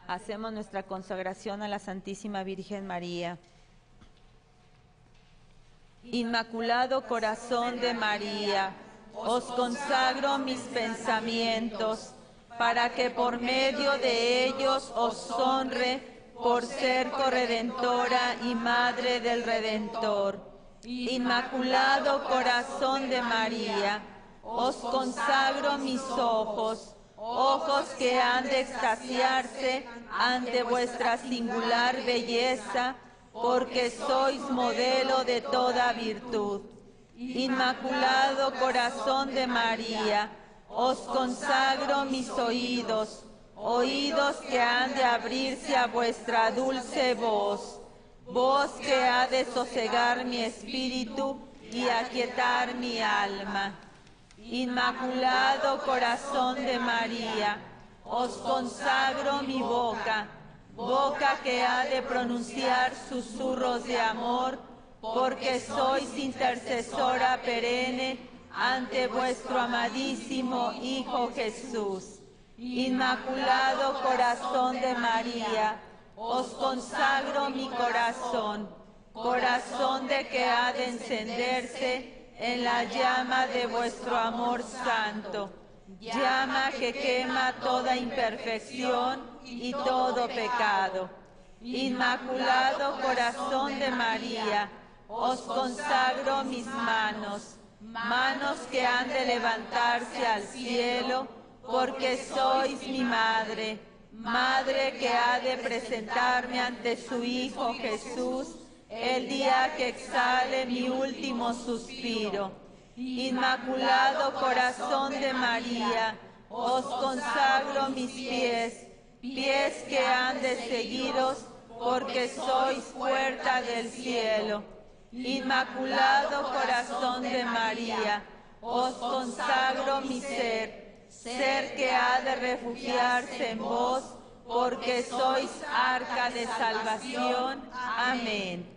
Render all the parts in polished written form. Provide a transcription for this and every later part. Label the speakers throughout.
Speaker 1: Hacemos nuestra consagración a la Santísima Virgen María. Inmaculado Corazón de María, os consagro mis pensamientos, para que por medio de ellos os honre por ser corredentora y Madre del Redentor. Inmaculado Corazón de María, os consagro mis ojos, ojos que han de extasiarse ante vuestra singular belleza, porque sois modelo de toda virtud. Inmaculado Corazón de María, os consagro mis oídos, oídos que han de abrirse a vuestra dulce voz, voz que ha de sosegar mi espíritu y aquietar mi alma. Inmaculado Corazón de María, os consagro mi boca, boca que ha de pronunciar susurros de amor, porque sois intercesora perenne ante vuestro amadísimo Hijo Jesús. Inmaculado Corazón de María, os consagro mi corazón, corazón de que ha de encenderse en la llama de vuestro amor santo, llama que quema toda imperfección y todo pecado. Inmaculado Corazón de María, os consagro mis manos, manos que han de levantarse al cielo, porque sois mi madre, madre que ha de presentarme ante su Hijo Jesús el día que exhale mi último suspiro. Inmaculado Corazón de María, os consagro mis pies, pies que han de seguiros, porque sois puerta del cielo. Inmaculado Corazón de María, os consagro mi ser, ser que ha de refugiarse en vos, porque sois arca de salvación. Amén.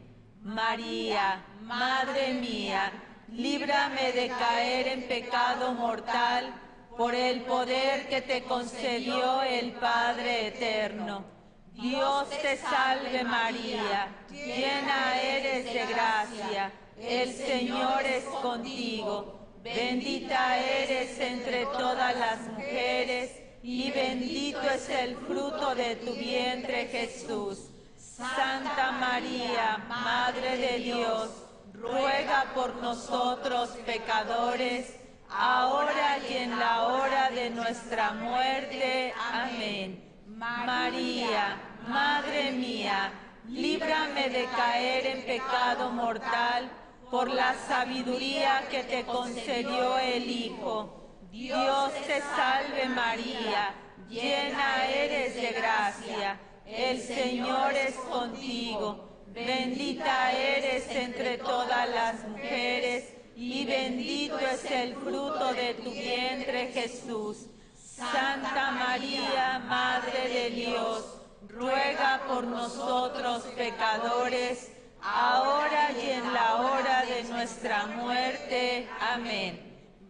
Speaker 1: María, Madre mía, líbrame de caer en pecado mortal por el poder que te concedió el Padre Eterno. Dios te salve María, llena eres de gracia, el Señor es contigo, bendita eres entre todas las mujeres y bendito es el fruto de tu vientre Jesús. Santa María, Madre de Dios, ruega por nosotros pecadores, ahora y en la hora de nuestra muerte. Amén. María, Madre mía, líbrame de caer en pecado mortal por la sabiduría que te concedió el Hijo. Dios te salve María, llena eres de gracia, el Señor es contigo, bendita eres entre todas las mujeres y bendito es el fruto de tu vientre Jesús. Santa María, Madre de Dios, ruega por nosotros pecadores, ahora y en la hora de nuestra muerte. Amén.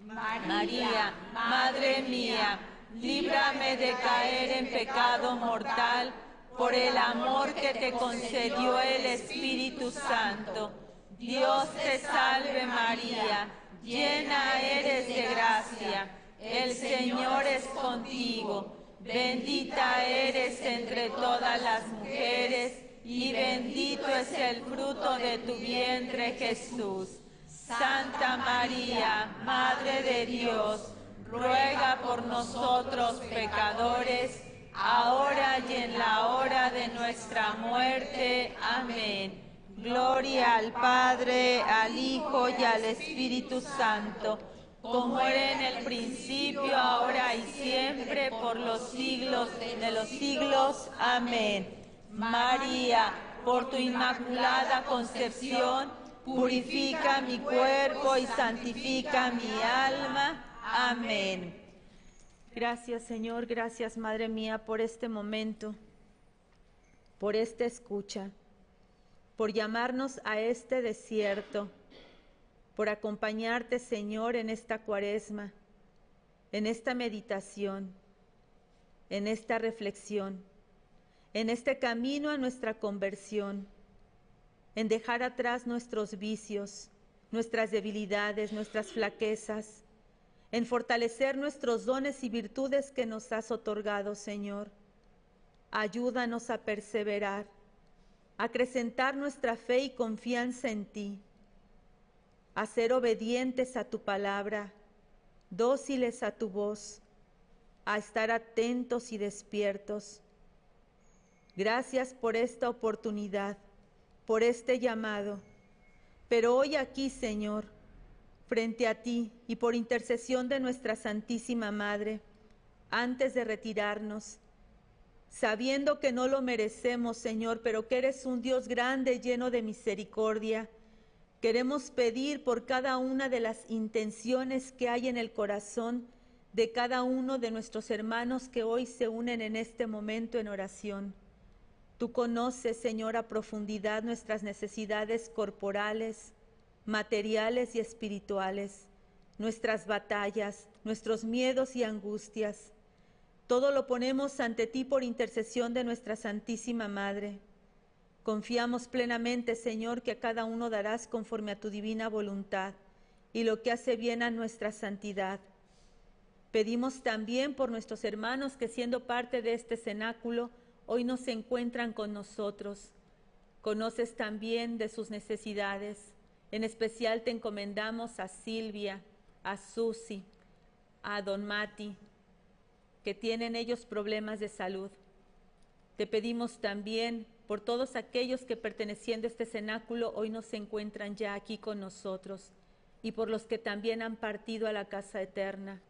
Speaker 1: María, Madre mía, líbrame de caer en pecado mortal por el amor que te concedió el Espíritu Santo. Dios te salve María, llena eres de gracia, el Señor es contigo, bendita eres entre todas las mujeres y bendito es el fruto de tu vientre Jesús. Santa María, Madre de Dios, ruega por nosotros pecadores, ahora y en la hora de nuestra muerte. Amén. Gloria al Padre, al Hijo y al Espíritu Santo, como era en el principio, ahora y siempre, por los siglos de los siglos. Amén. María, por tu inmaculada concepción, purifica mi cuerpo y santifica mi alma. Amén. Gracias, Señor, gracias, Madre mía, por este momento, por esta escucha, por llamarnos a este desierto, por acompañarte, Señor, en esta cuaresma, en esta meditación, en esta reflexión. en este camino a nuestra conversión, en dejar atrás nuestros vicios, nuestras debilidades, nuestras flaquezas, en fortalecer nuestros dones y virtudes que nos has otorgado, Señor. Ayúdanos a perseverar, a acrecentar nuestra fe y confianza en ti, a ser obedientes a tu palabra, dóciles a tu voz, a estar atentos y despiertos. Gracias por esta oportunidad, por este llamado. Pero hoy aquí, Señor, frente a ti y por intercesión de nuestra Santísima Madre, antes de retirarnos, sabiendo que no lo merecemos, Señor, pero que eres un Dios grande, lleno de misericordia, queremos pedir por cada una de las intenciones que hay en el corazón de cada uno de nuestros hermanos que hoy se unen en este momento en oración. Tú conoces, Señor, a profundidad nuestras necesidades corporales, materiales y espirituales, nuestras batallas, nuestros miedos y angustias. Todo lo ponemos ante ti por intercesión de nuestra Santísima Madre. Confiamos plenamente, Señor, que a cada uno darás conforme a tu divina voluntad y lo que hace bien a nuestra santidad. Pedimos también por nuestros hermanos que, siendo parte de este cenáculo, hoy no se encuentran con nosotros. Conoces también de sus necesidades. En especial te encomendamos a Silvia, a Susi, a Don Mati, que tienen ellos problemas de salud. Te pedimos también por todos aquellos que, perteneciendo a este cenáculo, hoy no se encuentran ya aquí con nosotros, y por los que también han partido a la casa eterna.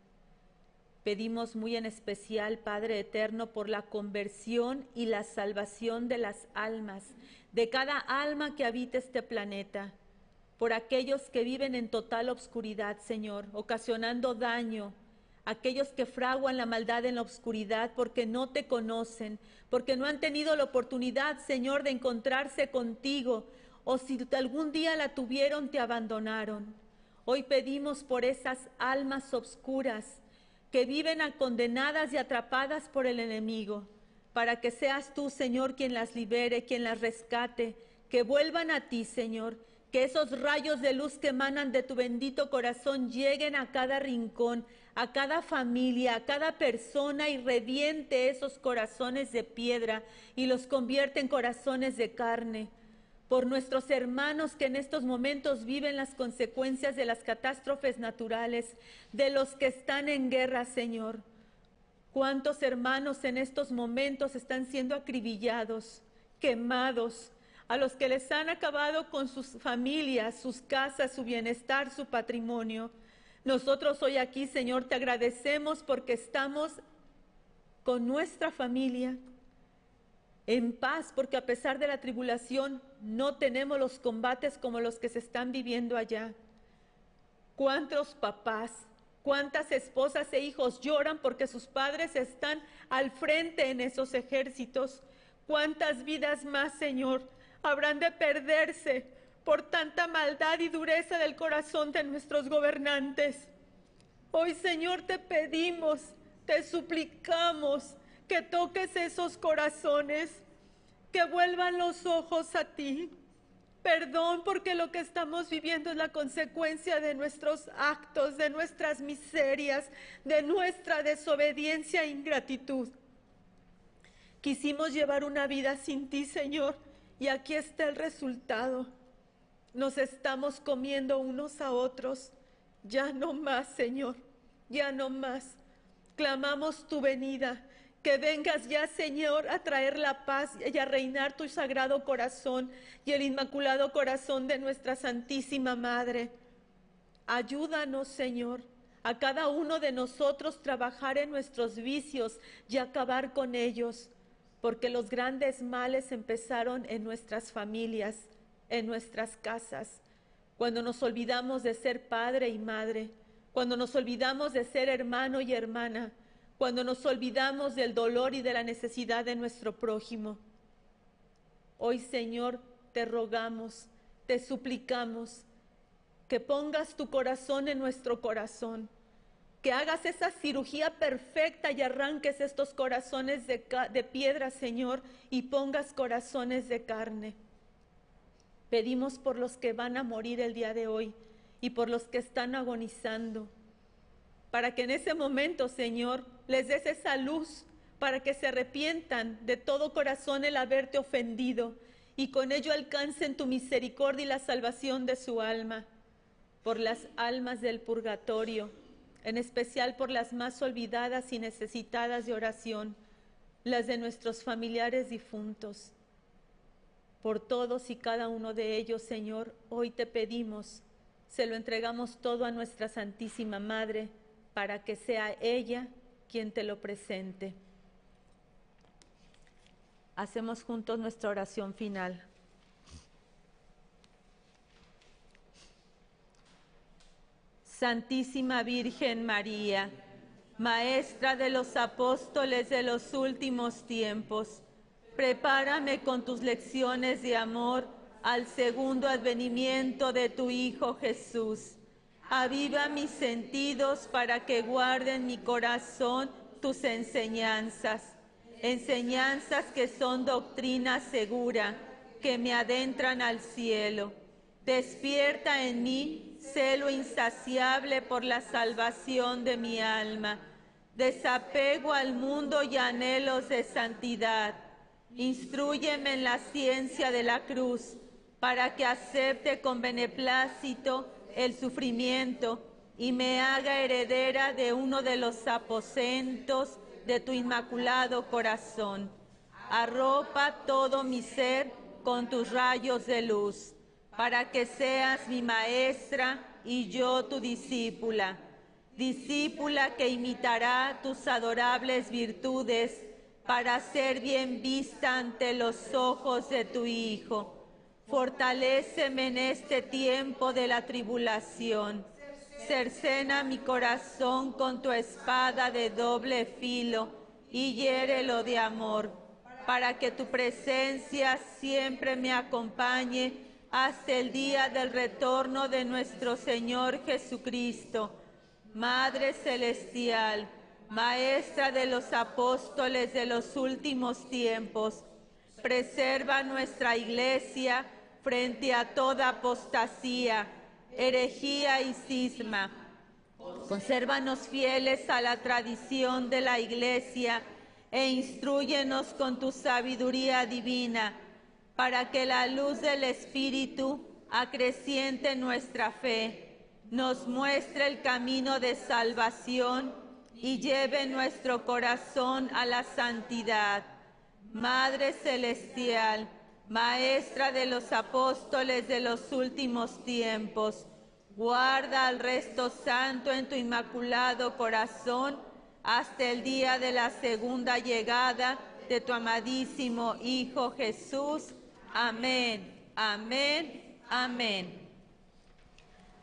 Speaker 1: Pedimos muy en especial, Padre eterno, por la conversión y la salvación de las almas, de cada alma que habita este planeta, por aquellos que viven en total obscuridad, Señor, ocasionando daño, aquellos que fraguan la maldad en la obscuridad porque no te conocen, porque no han tenido la oportunidad, Señor, de encontrarse contigo, o si algún día la tuvieron, te abandonaron. Hoy pedimos por esas almas obscuras que viven condenadas y atrapadas por el enemigo, para que seas tú, Señor, quien las libere, quien las rescate, que vuelvan a ti, Señor, que esos rayos de luz que emanan de tu bendito corazón lleguen a cada rincón, a cada familia, a cada persona, y reviente esos corazones de piedra y los convierte en corazones de carne. Por nuestros hermanos que en estos momentos viven las consecuencias de las catástrofes naturales, de los que están en guerra, Señor. ¿Cuántos hermanos en estos momentos están siendo acribillados, quemados, a los que les han acabado con sus familias, sus casas, su bienestar, su patrimonio? Nosotros hoy aquí, Señor, te agradecemos porque estamos con nuestra familia, en paz, porque a pesar de la tribulación no tenemos los combates como los que se están viviendo allá. ¿Cuántos papás, cuántas esposas e hijos lloran porque sus padres están al frente en esos ejércitos? ¿Cuántas vidas más, Señor, habrán de perderse por tanta maldad y dureza del corazón de nuestros gobernantes? Hoy, Señor, te pedimos, te suplicamos que toques esos corazones, que vuelvan los ojos a ti. Perdón, porque lo que estamos viviendo es la consecuencia de nuestros actos, de nuestras miserias, de nuestra desobediencia e ingratitud. Quisimos llevar una vida sin ti, Señor, y aquí está el resultado. Nos estamos comiendo unos a otros. Ya no más, Señor, ya no más. Clamamos tu venida, que vengas ya, Señor, a traer la paz y a reinar tu sagrado corazón y el inmaculado corazón de nuestra Santísima Madre. Ayúdanos, Señor, a cada uno de nosotros trabajar en nuestros vicios y acabar con ellos, porque los grandes males empezaron en nuestras familias, en nuestras casas, cuando nos olvidamos de ser padre y madre, cuando nos olvidamos de ser hermano y hermana, cuando nos olvidamos del dolor y de la necesidad de nuestro prójimo. Hoy, Señor, te rogamos, te suplicamos que pongas tu corazón en nuestro corazón, que hagas esa cirugía perfecta y arranques estos corazones de piedra, Señor, y pongas corazones de carne. Pedimos por los que van a morir el día de hoy y por los que están agonizando, para que en ese momento, Señor, les des esa luz, para que se arrepientan de todo corazón el haberte ofendido y con ello alcancen tu misericordia y la salvación de su alma. Por las almas del purgatorio, en especial por las más olvidadas y necesitadas de oración, las de nuestros familiares difuntos. Por todos y cada uno de ellos, Señor, hoy te pedimos, se lo entregamos todo a nuestra Santísima Madre, para que sea ella quien te lo presente. Hacemos juntos nuestra oración final. Santísima Virgen María, Maestra de los apóstoles de los últimos tiempos, prepárame con tus lecciones de amor al segundo advenimiento de tu Hijo Jesús. Aviva mis sentidos para que guarden mi corazón tus enseñanzas, enseñanzas que son doctrina segura, que me adentran al cielo. Despierta en mí celo insaciable por la salvación de mi alma, desapego al mundo y anhelos de santidad. Instrúyeme en la ciencia de la cruz, para que acepte con beneplácito el sufrimiento y me haga heredera de uno de los aposentos de tu inmaculado corazón. Arropa todo mi ser con tus rayos de luz, para que seas mi maestra y yo tu discípula, discípula que imitará tus adorables virtudes para ser bien vista ante los ojos de tu Hijo. Fortaléceme en este tiempo de la tribulación. Cercena mi corazón con tu espada de doble filo y hiérelo de amor, para que tu presencia siempre me acompañe hasta el día del retorno de nuestro Señor Jesucristo. Madre Celestial, Maestra de los apóstoles de los últimos tiempos, preserva nuestra Iglesia frente a toda apostasía, herejía y cisma. Consérvanos fieles a la tradición de la Iglesia e instrúyenos con tu sabiduría divina, para que la luz del Espíritu acreciente nuestra fe, nos muestre el camino de salvación y lleve nuestro corazón a la santidad. Madre Celestial, Maestra de los apóstoles de los últimos tiempos, guarda al resto santo en tu inmaculado corazón hasta el día de la segunda llegada de tu amadísimo Hijo Jesús. Amén, amén, amén.